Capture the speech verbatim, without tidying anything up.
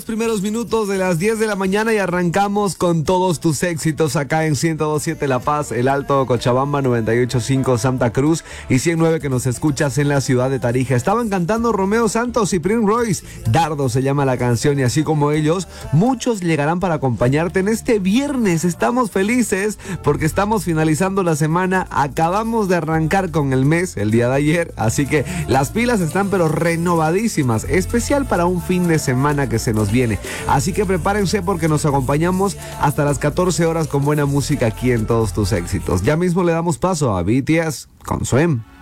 Primeros minutos de las diez de la mañana y arrancamos con todos tus éxitos acá en ciento dos punto siete La Paz, El Alto, Cochabamba, noventa y ocho punto cinco Santa Cruz y ciento nueve que nos escuchas en la ciudad de Tarija. Estaban cantando Romeo Santos y Prince Royce. Dardo se llama la canción y así como ellos, muchos llegarán para acompañarte en este viernes. Estamos felices porque estamos finalizando la semana. Acabamos de arrancar con el mes el día de ayer, así que las pilas están pero renovadísimas, especial para un fin de semana que se nos viene. Así que prepárense porque nos acompañamos hasta las catorce horas con buena música aquí en Todos Tus Éxitos. Ya mismo le damos paso a B T S con Swim.